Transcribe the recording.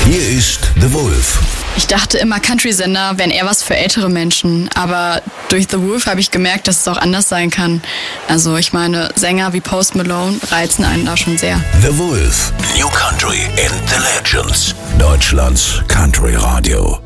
Hier ist The Wolf. Ich dachte immer, Country-Sender wären eher was für ältere Menschen. Aber durch The Wolf habe ich gemerkt, dass es auch anders sein kann. Also ich meine, Sänger wie Post Malone reizen einen da schon sehr. The Wolf. New Country and the Legends. Deutschlands Country Radio.